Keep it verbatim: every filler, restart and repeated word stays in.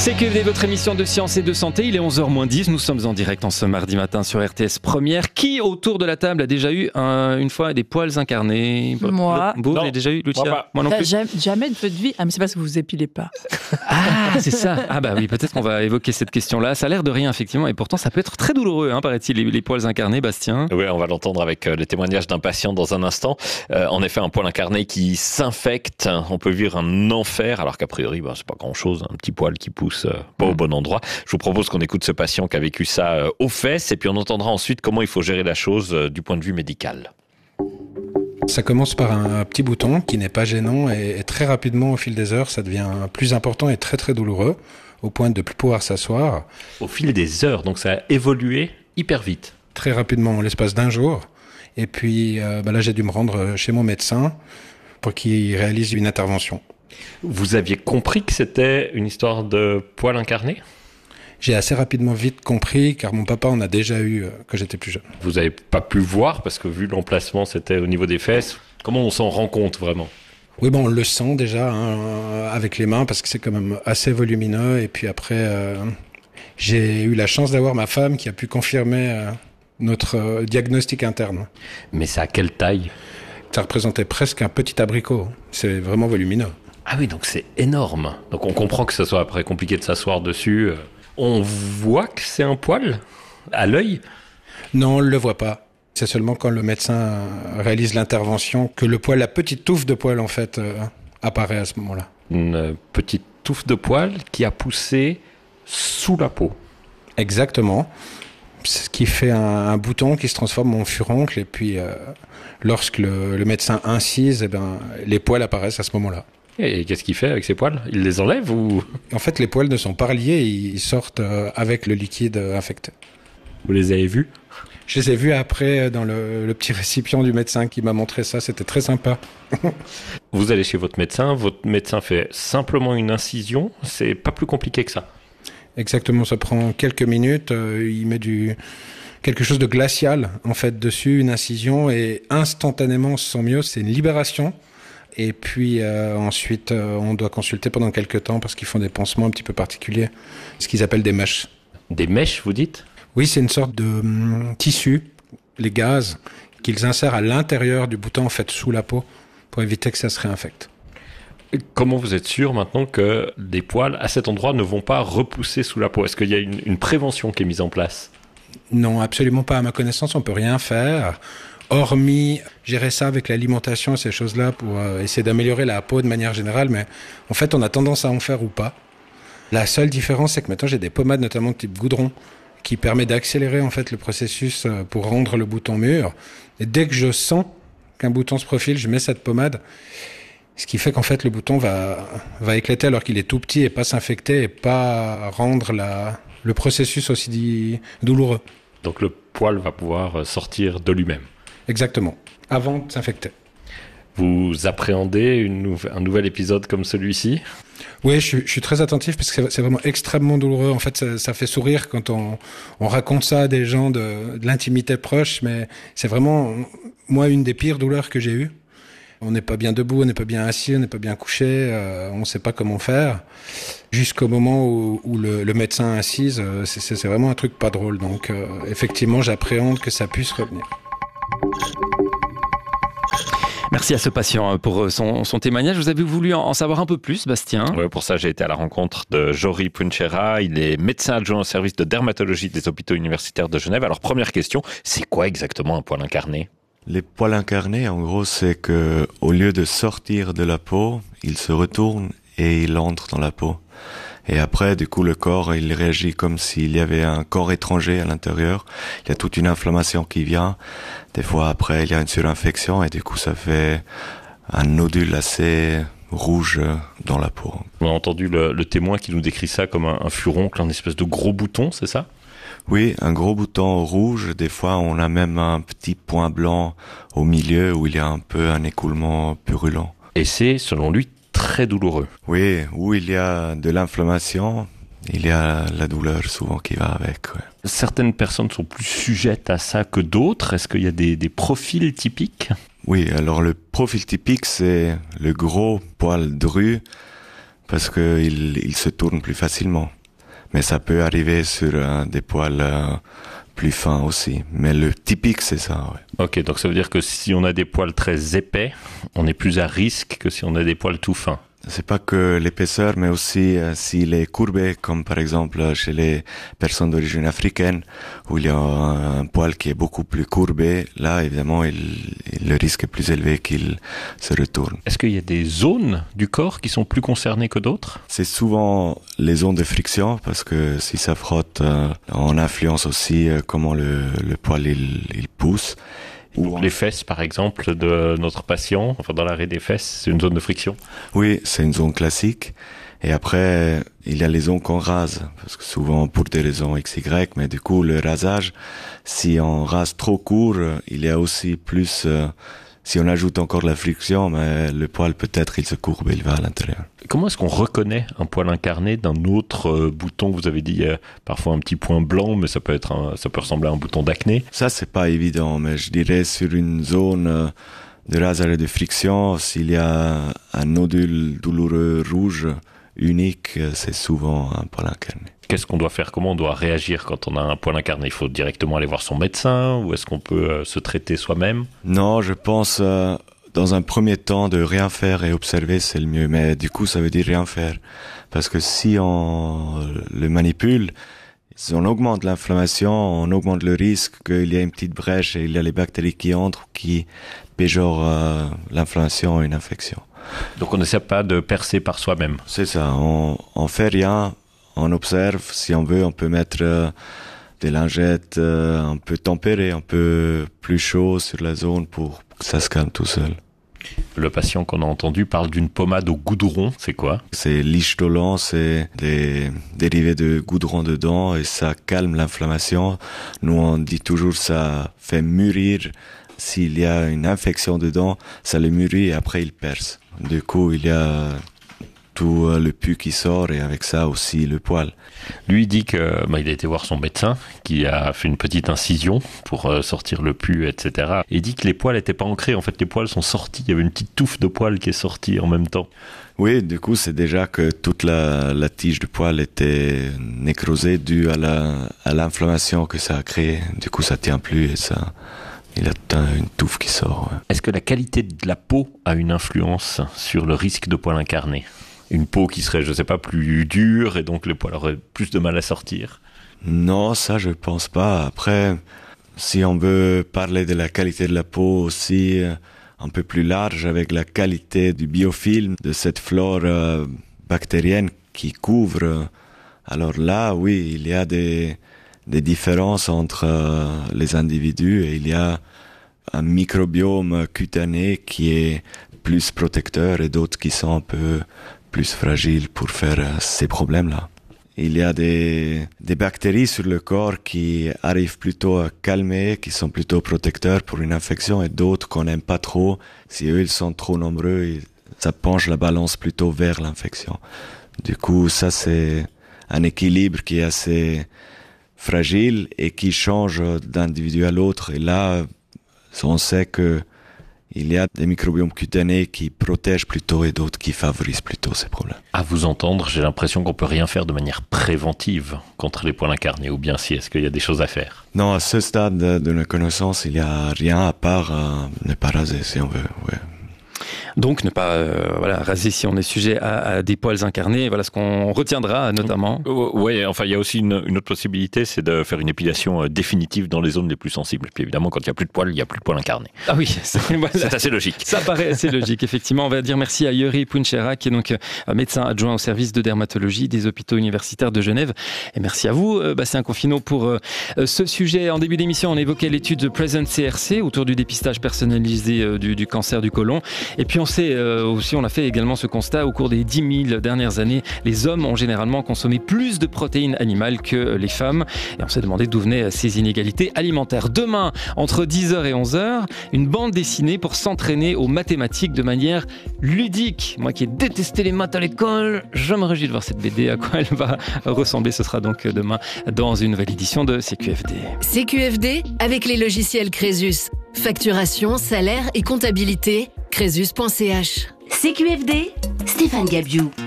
C'est Q F D, votre émission de science et de santé. Il est onze heures moins dix. Nous sommes en direct en ce mardi matin sur R T S Première. Qui, autour de la table, a déjà eu un, une fois des poils incarnés? Moi. Vous l'avez déjà eu, Lucia? Moi, Moi non plus. Jamais, jamais de votre vie. Ah, mais c'est parce que vous vous épilez pas. Ah, c'est ça. Ah bah oui, peut-être qu'on va évoquer cette question-là. Ça a l'air de rien, effectivement. Et pourtant, ça peut être très douloureux, hein, paraît-il, les, les poils incarnés, Bastien. Oui, on va l'entendre avec euh, les témoignages d'un patient dans un instant. Euh, en effet, un poil incarné qui s'infecte. On peut vivre un enfer, alors qu'a priori, bah, c'est pas grand-chose. Un petit poil qui pousse euh, pas au bon endroit. Je vous propose qu'on écoute ce patient qui a vécu ça euh, aux fesses. Et puis on entendra ensuite comment il faut gérer la chose euh, du point de vue médical. Ça commence par un petit bouton qui n'est pas gênant et, et très rapidement, au fil des heures, ça devient plus important et très très douloureux, au point de ne plus pouvoir s'asseoir. Au fil des heures, donc ça a évolué hyper vite. Très rapidement, en l'espace d'un jour. Et puis euh, bah là, j'ai dû me rendre chez mon médecin pour qu'il réalise une intervention. Vous aviez compris que c'était une histoire de poil incarné ? J'ai assez rapidement vite compris, car mon papa en a déjà eu euh, quand j'étais plus jeune. Vous n'avez pas pu voir, parce que vu l'emplacement, c'était au niveau des fesses. Comment on s'en rend compte, vraiment ? Oui, bon, on le sent déjà, hein, avec les mains, parce que c'est quand même assez volumineux. Et puis après, euh, j'ai eu la chance d'avoir ma femme qui a pu confirmer euh, notre euh, diagnostic interne. Mais c'est à quelle taille ? Ça représentait presque un petit abricot. C'est vraiment volumineux. Ah oui, donc c'est énorme. Donc on comprend que ce soit après compliqué de s'asseoir dessus. On voit que c'est un poil à l'œil ? Non, on ne le voit pas. C'est seulement quand le médecin réalise l'intervention que le poil, la petite touffe de poil en fait, euh, apparaît à ce moment-là. Une petite touffe de poil qui a poussé sous la peau. Exactement. Ce qui fait un, un bouton qui se transforme en furoncle. Et puis, euh, lorsque le, le médecin incise, eh ben, les poils apparaissent à ce moment-là. Et qu'est-ce qu'il fait avec ces poils ? Il les enlève ou... En fait, les poils ne sont pas reliés, ils sortent avec le liquide infecté. Vous les avez vus ? Je les ai vus après dans le, le petit récipient du médecin qui m'a montré ça, c'était très sympa. Vous allez chez votre médecin, votre médecin fait simplement une incision, c'est pas plus compliqué que ça. Exactement, ça prend quelques minutes, euh, il met du... quelque chose de glacial en fait dessus, une incision, et instantanément on se sent mieux, c'est une libération. Et puis euh, ensuite, euh, on doit consulter pendant quelques temps parce qu'ils font des pansements un petit peu particuliers, ce qu'ils appellent des mèches. Des mèches, vous dites ? Oui, c'est une sorte de hum, tissu, les gaz, qu'ils insèrent à l'intérieur du bouton, en fait, sous la peau, pour éviter que ça se réinfecte. Et comment vous êtes sûr maintenant que des poils à cet endroit ne vont pas repousser sous la peau ? Est-ce qu'il y a une, une prévention qui est mise en place ? Non, absolument pas. À ma connaissance, on peut rien faire. Hormis gérer ça avec l'alimentation et ces choses-là pour euh, essayer d'améliorer la peau de manière générale, mais en fait on a tendance à en faire ou pas. La seule différence, c'est que maintenant j'ai des pommades, notamment de type goudron, qui permet d'accélérer en fait le processus euh, pour rendre le bouton mûr. Et dès que je sens qu'un bouton se profile, je mets cette pommade, ce qui fait qu'en fait le bouton va, va éclater alors qu'il est tout petit et pas s'infecter et pas rendre la, le processus aussi dit, douloureux. Donc le poil va pouvoir sortir de lui-même. Exactement, avant de s'infecter. Vous appréhendez une nou- un nouvel épisode comme celui-ci ? Oui, je, je suis très attentif parce que c'est, c'est vraiment extrêmement douloureux. En fait, ça, ça fait sourire quand on, on raconte ça à des gens de, de l'intimité proche, mais c'est vraiment, moi, une des pires douleurs que j'ai eues. On n'est pas bien debout, on n'est pas bien assis, on n'est pas bien couché, euh, on ne sait pas comment faire. Jusqu'au moment où, où le, le médecin incise, euh, c'est, c'est, c'est vraiment un truc pas drôle. Donc, euh, effectivement, j'appréhende que ça puisse revenir. Merci à ce patient pour son, son témoignage. Vous avez voulu en savoir un peu plus, Bastien ? Oui, pour ça, j'ai été à la rencontre de Jory Punchera. Il est médecin adjoint au service de dermatologie des hôpitaux universitaires de Genève. Alors, première question, c'est quoi exactement un poil incarné ? Les poils incarnés, en gros, c'est que au lieu de sortir de la peau, ils se retournent et ils entrent dans la peau. Et après, du coup, le corps, il réagit comme s'il y avait un corps étranger à l'intérieur. Il y a toute une inflammation qui vient. Des fois, après, il y a une surinfection et du coup, ça fait un nodule assez rouge dans la peau. On a entendu le, le témoin qui nous décrit ça comme un, un furoncle, un espèce de gros bouton, c'est ça ? Oui, un gros bouton rouge. Des fois, on a même un petit point blanc au milieu où il y a un peu un écoulement purulent. Et c'est, selon lui, très douloureux. Oui, où il y a de l'inflammation, il y a la douleur souvent qui va avec. Ouais. Certaines personnes sont plus sujettes à ça que d'autres. Est-ce qu'il y a des, des profils typiques ? Oui, alors le profil typique, c'est le gros poil dru parce qu'il il se tourne plus facilement. Mais ça peut arriver sur euh, des poils euh, plus fins aussi. Mais le typique, c'est ça, ouais. Ok, donc ça veut dire que si on a des poils très épais, on est plus à risque que si on a des poils tout fins. C'est pas que l'épaisseur, mais aussi euh, s'il est courbé, comme par exemple chez les personnes d'origine africaine, où il y a un, un poil qui est beaucoup plus courbé. Là, évidemment, il, il, le risque est plus élevé qu'il se retourne. Est-ce qu'il y a des zones du corps qui sont plus concernées que d'autres? C'est souvent les zones de friction, parce que si ça frotte, euh, on influence aussi euh, comment le, le poil il, il pousse. Ou les fesses, par exemple, de notre patient, enfin dans l'arrêt des fesses, c'est une zone de friction. Oui, c'est une zone classique. Et après, il y a les zones qu'on rase, parce que souvent pour des raisons X Y, mais du coup, le rasage, si on rase trop court, il y a aussi plus... Euh, si on ajoute encore la friction, mais le poil, peut-être, il se courbe, il va à l'intérieur. Comment est-ce qu'on reconnaît un poil incarné d'un autre euh, bouton? Vous avez dit il y a parfois un petit point blanc, mais ça peut être un, ça peut ressembler à un bouton d'acné. Ça, c'est pas évident, mais je dirais sur une zone euh, de rasage et de friction, s'il y a un nodule douloureux rouge unique, c'est souvent un poil incarné. Qu'est-ce qu'on doit faire? Comment on doit réagir quand on a un poil incarné? Il faut directement aller voir son médecin, ou est-ce qu'on peut euh, se traiter soi-même? Non, je pense euh, dans un premier temps de rien faire et observer, c'est le mieux. Mais du coup, ça veut dire rien faire. Parce que si on le manipule, si on augmente l'inflammation, on augmente le risque qu'il y ait une petite brèche et il y a les bactéries qui entrent, qui péjorent euh, l'inflammation et une infection. Donc on n'essaie pas de percer par soi-même. C'est ça, on, on fait rien. On observe, si on veut, on peut mettre euh, des lingettes, euh, on peut tempérer un peu plus chaud sur la zone pour que ça se calme tout seul. Le patient qu'on a entendu parle d'une pommade au goudron, c'est quoi? C'est l'Ishtolan, c'est des dérivés de goudron dedans et ça calme l'inflammation. Nous, on dit toujours ça fait mûrir. S'il y a une infection dedans, ça le mûrit et après il perce. Du coup, il y a tout le pus qui sort et avec ça aussi le poil. Lui dit que bah, il a été voir son médecin qui a fait une petite incision pour euh, sortir le pus, et cetera. Et il dit que les poils n'étaient pas ancrés. En fait, les poils sont sortis. Il y avait une petite touffe de poils qui est sortie en même temps. Oui, du coup, c'est déjà que toute la, la tige de poil était nécrosée due à la, à l'inflammation que ça a créé. Du coup, ça tient plus et ça, il a une touffe qui sort. Ouais. Est-ce que la qualité de la peau a une influence sur le risque de poil incarné? Une peau qui serait, je sais pas, plus dure et donc les poils auraient plus de mal à sortir? Non, ça je pense pas. Après, si on veut parler de la qualité de la peau aussi un peu plus large avec la qualité du biofilm, de cette flore euh, bactérienne qui couvre, alors là, oui, il y a des, des différences entre euh, les individus et il y a un microbiome cutané qui est plus protecteur et d'autres qui sont un peu plus fragiles pour faire euh, ces problèmes-là. Il y a des, des bactéries sur le corps qui arrivent plutôt à calmer, qui sont plutôt protecteurs pour une infection et d'autres qu'on n'aime pas trop. Si eux, ils sont trop nombreux, ça penche la balance plutôt vers l'infection. Du coup, ça, c'est un équilibre qui est assez fragile et qui change d'individu à l'autre. Et là, on sait que il y a des microbiomes cutanés qui protègent plutôt et d'autres qui favorisent plutôt ces problèmes. À vous entendre, j'ai l'impression qu'on peut rien faire de manière préventive contre les poils incarnés, ou bien si, est-ce qu'il y a des choses à faire? Non, à ce stade de la connaissance, il n'y a rien à part euh, ne pas raser si on veut, ouais. Donc ne pas euh, voilà, raser si on est sujet à, à des poils incarnés. Voilà ce qu'on retiendra notamment. Oui, enfin il y a aussi une, une autre possibilité, c'est de faire une épilation euh, définitive dans les zones les plus sensibles. Puis évidemment, quand il n'y a plus de poils, il n'y a plus de poils incarnés. Ah oui, c'est, voilà. C'est assez logique. Ça paraît assez logique, effectivement. On va dire merci à Yuri Punchera, qui est donc euh, médecin adjoint au service de dermatologie des hôpitaux universitaires de Genève. Et merci à vous, euh, Bastien Confino, pour euh, ce sujet. En début d'émission, on évoquait l'étude de Present C R C autour du dépistage personnalisé euh, du, du cancer du côlon. Et puis on sait euh, aussi, on a fait également ce constat, au cours des dix mille dernières années, les hommes ont généralement consommé plus de protéines animales que les femmes. Et on s'est demandé d'où venaient ces inégalités alimentaires. Demain, entre dix heures et onze heures, une bande dessinée pour s'entraîner aux mathématiques de manière ludique. Moi qui ai détesté les maths à l'école, je me réjouis de voir cette B D, à quoi elle va ressembler. Ce sera donc demain dans une nouvelle édition de C Q F D. C Q F D avec les logiciels Crésus. Facturation, salaire et comptabilité, crésus point c h. C Q F D, Stéphane Gabiou.